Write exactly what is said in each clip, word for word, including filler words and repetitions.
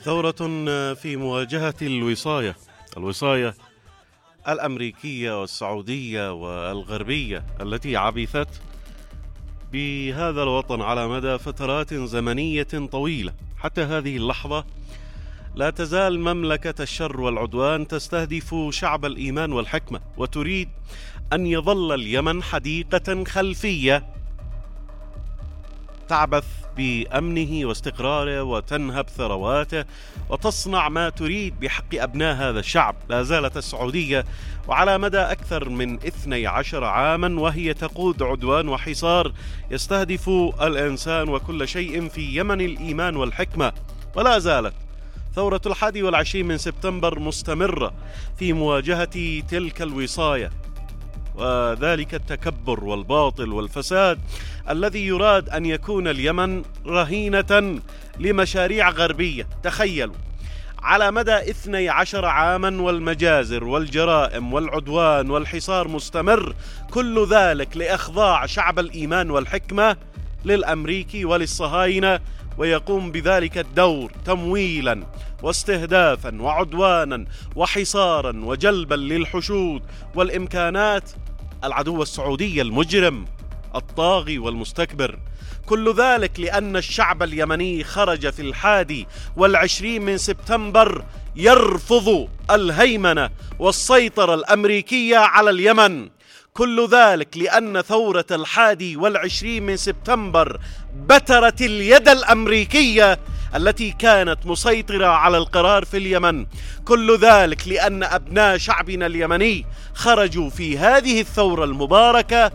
ثورة في مواجهة الوصاية الوصاية الأمريكية والسعودية والغربية التي عبثت بهذا الوطن على مدى فترات زمنية طويلة. حتى هذه اللحظة لا تزال مملكة الشر والعدوان تستهدف شعب الإيمان والحكمة، وتريد أن يظل اليمن حديقة خلفية تعبث بأمنه واستقراره وتنهب ثرواته وتصنع ما تريد بحق أبناء هذا الشعب. لا زالت السعودية وعلى مدى أكثر من اثني عشر عاما وهي تقود عدوان وحصار يستهدف الإنسان وكل شيء في يمن الإيمان والحكمة، ولا زالت ثورة الحادي والعشرين من سبتمبر مستمرة في مواجهة تلك الوصاية وذلك التكبر والباطل والفساد الذي يراد أن يكون اليمن رهينة لمشاريع غربية. تخيلوا على مدى اثني عشر عاما والمجازر والجرائم والعدوان والحصار مستمر، كل ذلك لإخضاع شعب الإيمان والحكمة للأمريكي وللصهاينة، ويقوم بذلك الدور تمويلا واستهدافا وعدوانا وحصارا وجلبا للحشود والإمكانات العدو السعودي المجرم الطاغي والمستكبر. كل ذلك لأن الشعب اليمني خرج في الحادي والعشرين من سبتمبر يرفض الهيمنة والسيطرة الأمريكية على اليمن. كل ذلك لأن ثورة الحادي والعشرين من سبتمبر بترت اليد الأمريكية التي كانت مسيطرة على القرار في اليمن. كل ذلك لأن أبناء شعبنا اليمني خرجوا في هذه الثورة المباركة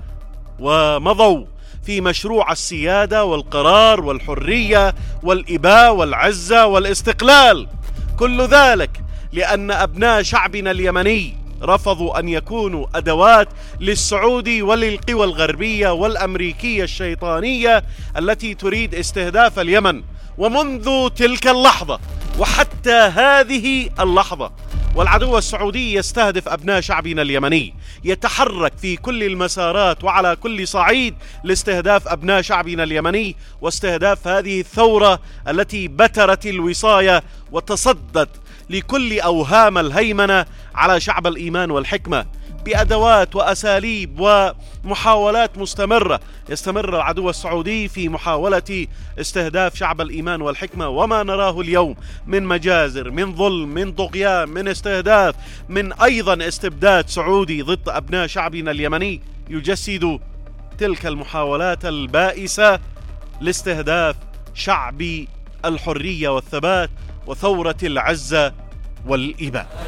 ومضوا في مشروع السيادة والقرار والحرية والإباء والعزة والاستقلال. كل ذلك لأن أبناء شعبنا اليمني رفضوا أن يكونوا أدوات للسعودي وللقوى الغربية والأمريكية الشيطانية التي تريد استهداف اليمن. ومنذ تلك اللحظة وحتى هذه اللحظة والعدو السعودي يستهدف أبناء شعبنا اليمني، يتحرك في كل المسارات وعلى كل صعيد لاستهداف أبناء شعبنا اليمني واستهداف هذه الثورة التي بترت الوصاية وتصدت لكل أوهام الهيمنة على شعب الإيمان والحكمة بأدوات وأساليب ومحاولات مستمرة. يستمر العدو السعودي في محاولة استهداف شعب الإيمان والحكمة، وما نراه اليوم من مجازر، من ظلم، من طغيان، من استهداف، من أيضا استبداد سعودي ضد أبناء شعبنا اليمني يجسد تلك المحاولات البائسة لاستهداف شعب الحرية والثبات وثورة العزة والإباء.